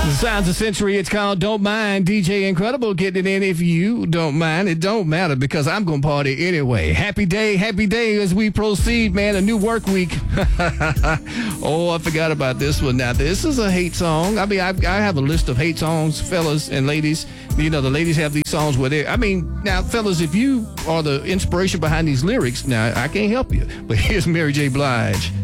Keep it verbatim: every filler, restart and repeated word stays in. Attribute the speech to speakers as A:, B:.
A: The Sounds of Century, it's called Don't Mind. D J Incredible getting it in. If you don't mind, it don't matter because I'm going to party anyway. Happy day, happy day as we proceed, man. A new work week. Oh, I forgot about this one. Now, this is a hate song. I mean, I, I have a list of hate songs, fellas and ladies. You know, the ladies have these songs where they, I mean, now, fellas, if you are the inspiration behind these lyrics, now, I can't help you. But here's Mary J. Blige.